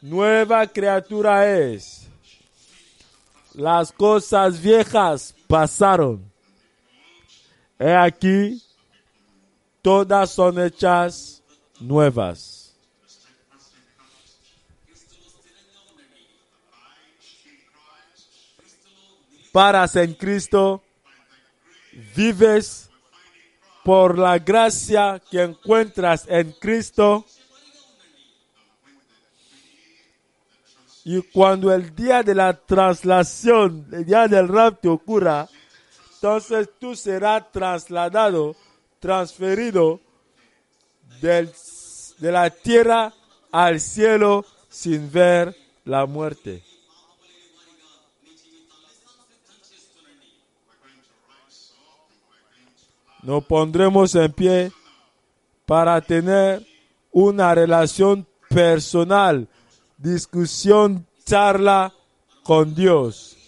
nueva criatura es. Las cosas viejas pasaron. He aquí, todas son hechas nuevas. Paras en Cristo, vives por la gracia que encuentras en Cristo. Y cuando el día de la traslación, el día del rapto ocurra, entonces tú serás trasladado, transferido de la tierra al cielo sin ver la muerte. Nos pondremos en pie para tener una relación personal, discusión, charla con Dios.